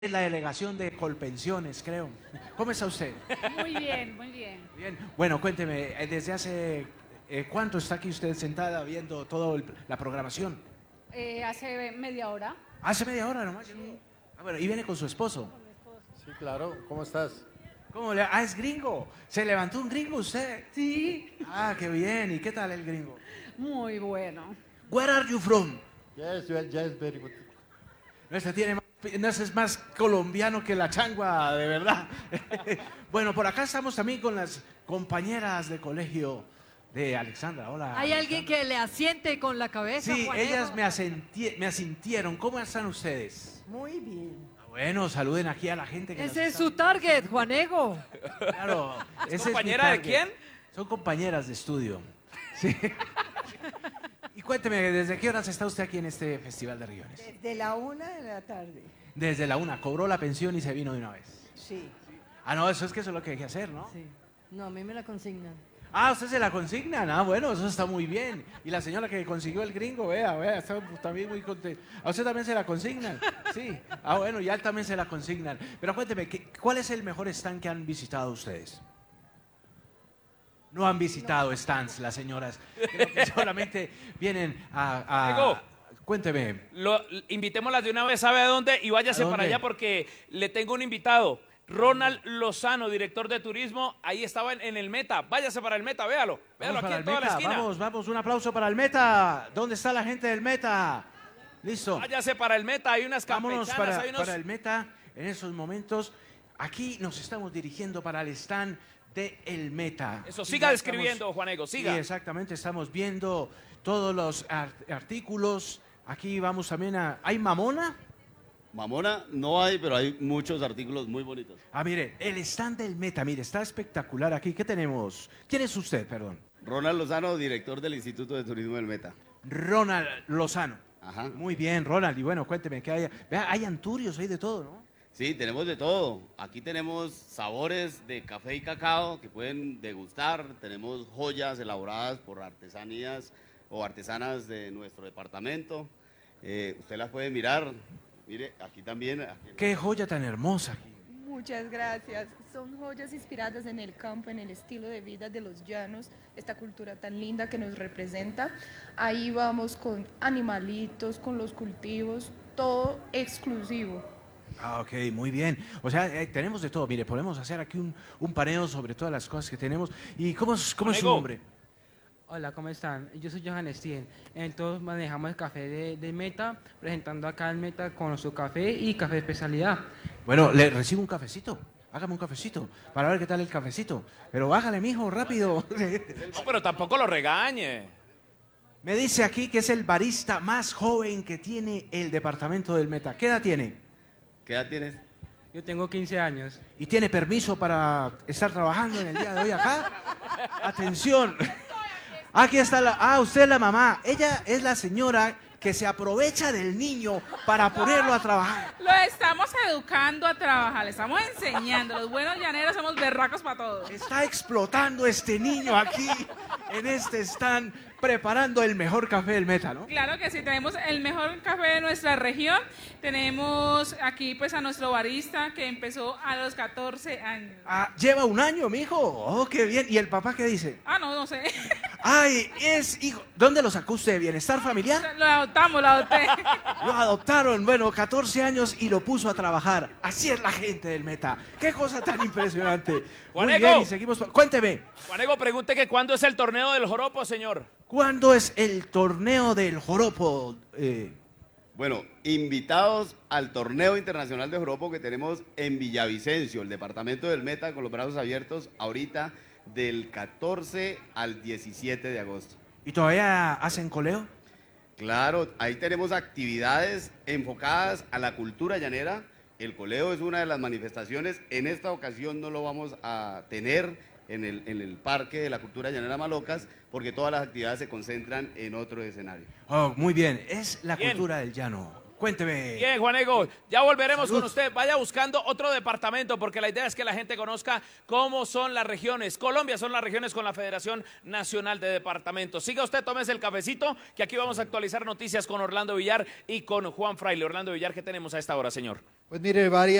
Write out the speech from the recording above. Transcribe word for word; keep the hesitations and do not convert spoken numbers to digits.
Es la delegación de Colpensiones, creo. ¿Cómo está usted? Muy bien, muy bien. Bien. Bueno, cuénteme, eh, ¿desde hace eh, cuánto está aquí usted sentada viendo toda la programación? Eh, hace media hora. Hace media hora nomás. Sí. Ah, bueno, y viene con su esposo. Sí, claro. ¿Cómo estás? ¿Cómo le? Ah, es gringo. ¿Se levantó un gringo usted? Sí. Ah, qué bien. ¿Y qué tal el gringo? Muy bueno. Where are you from? Yes, you are- yes, very good. No, este tiene más, no, este es más colombiano que la changua, de verdad. Bueno, por acá estamos también con las compañeras de colegio de Alexandra. Hola. ¿Hay alguien Alexandra. que le asiente con la cabeza? Sí, Juanejo? ellas me, asenti- me asintieron. ¿Cómo están ustedes? Muy bien. Bueno, saluden aquí a la gente que nos Ese es está su target, Juanego. viendo. Claro. ese es mi compañera de target. quién? Son compañeras de estudio. Sí. Y cuénteme, ¿desde qué horas está usted aquí en este Festival de Riones? Desde la una de la tarde. Desde la una. Cobró la pensión y se vino de una vez. Sí. Ah, no, eso es que eso es lo que hay que hacer, ¿no? Sí. No, a mí me la consignan. Ah, usted se la consignan. Ah, bueno, eso está muy bien. Y la señora que consiguió el gringo, vea, vea, está también muy contenta. ¿A usted también se la consignan? Sí. Ah, bueno, ya también se la consignan. Pero cuénteme, ¿qué- ¿cuál es el mejor stand que han visitado ustedes? No han visitado stands las señoras. Creo que solamente vienen a... a- Amigo. Cuénteme. Lo, invitémoslas de una vez, ¿sabe a dónde? Y váyase ¿A dónde? para allá porque le tengo un invitado. Ronald Lozano, director de turismo, ahí estaba en, en el Meta. Váyase para el Meta, véalo. Véalo Vamos aquí para en el toda la Meta. esquina. Vamos, vamos, un aplauso para el Meta. ¿Dónde está la gente del Meta? Listo. Váyase para el Meta, hay unas Vámonos campechanas, para, hay unos... para el Meta en esos momentos. Aquí nos estamos dirigiendo para el stand de El Meta. Eso, Y siga ya describiendo, estamos- Juanego, Sí, siga. exactamente, estamos viendo todos los ar- artículos. Aquí vamos también a... ¿Hay mamona? Mamona no hay, pero hay muchos artículos muy bonitos. Ah, mire, el stand del Meta, mire, está espectacular aquí. ¿Qué tenemos? ¿Quién es usted, perdón? Ronald Lozano, director del Instituto de Turismo del Meta. Ronald Lozano. Ajá. Muy bien, Ronald. Y bueno, cuénteme, ¿qué hay? Vea, hay anturios, hay de todo, ¿no? Sí, tenemos de todo. Aquí tenemos sabores de café y cacao que pueden degustar. Tenemos joyas elaboradas por artesanías o artesanas de nuestro departamento. Eh, usted las puede mirar. Mire, aquí también. aquí- Qué joya tan hermosa aquí. Muchas gracias. Son joyas inspiradas en el campo, en el estilo de vida de los llanos, esta cultura tan linda que nos representa. Ahí vamos con animalitos, con los cultivos, todo exclusivo. Ah, ok, muy bien. O sea, eh, tenemos de todo. Mire, podemos hacer aquí un, un paneo sobre todas las cosas que tenemos. ¿Y cómo es, cómo es su Amigo. nombre? Hola, ¿cómo están? Yo soy Johan Stien. Entonces manejamos el café de, de Meta, presentando acá el Meta con su café y café de especialidad. Bueno, le recibo un cafecito. Hágame un cafecito para ver qué tal el cafecito. Pero bájale, mijo, rápido. No, pero tampoco lo regañe. Me dice aquí que es el barista más joven que tiene el departamento del Meta. ¿Qué edad tiene? ¿Qué edad tienes? Yo tengo quince años. ¿Y tiene permiso para estar trabajando en el día de hoy acá? Atención. Aquí está la... Ah, usted es la mamá. Ella es la señora que se aprovecha del niño para ponerlo a trabajar. Lo estamos educando a trabajar, le estamos enseñando. Los buenos llaneros somos berracos para todo. Está explotando este niño aquí en este stand preparando el mejor café del Meta, ¿no? Claro que sí, tenemos el mejor café de nuestra región. Tenemos aquí pues a nuestro barista que empezó a los catorce años. Ah, lleva un año, mijo. Oh, qué bien. ¿Y el papá qué dice? Ah, no, no sé. Ay, es hijo. ¿Dónde lo sacó usted? ¿Bienestar familiar? Lo adoptamos, lo adopté. Lo adoptaron, bueno, catorce años y lo puso a trabajar. Así es la gente del Meta. Qué cosa tan impresionante. Muy Juanego. bien, y seguimos. Cuénteme, Juanego, pregunte que cuándo es el torneo del joropo, señor. ¿cuándo es el torneo del joropo? Eh, Bueno, invitados al torneo internacional de joropo que tenemos en Villavicencio, el departamento del Meta, con los brazos abiertos, ahorita del catorce al diecisiete de agosto. ¿Y todavía hacen coleo? Claro, ahí tenemos actividades enfocadas a la cultura llanera. El coleo es una de las manifestaciones. En esta ocasión no lo vamos a tener en el, en el Parque de la Cultura Llanera Malocas, porque todas las actividades se concentran en otro escenario. Oh, muy bien. Es la Bien. cultura del llano. Cuénteme. Bien, Juanego, ya volveremos Salud. con usted. Vaya buscando otro departamento porque la idea es que la gente conozca cómo son las regiones. Colombia son las regiones con la Federación Nacional de Departamentos. Siga usted, tómese el cafecito, que aquí vamos a actualizar noticias con Orlando Villar y con Juan Fraile. Orlando Villar, ¿qué tenemos a esta hora, señor? Pues mire, varias